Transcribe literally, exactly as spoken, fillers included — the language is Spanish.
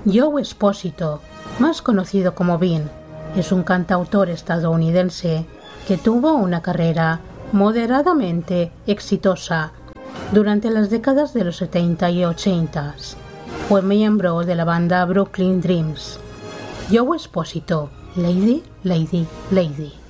Joe Esposito, más conocido como Bean, es un cantautor estadounidense que tuvo una carrera moderadamente exitosa durante las décadas de los setenta y ochenta. Fue miembro de la banda Brooklyn Dreams. Joe Esposito, Lady, Lady, Lady.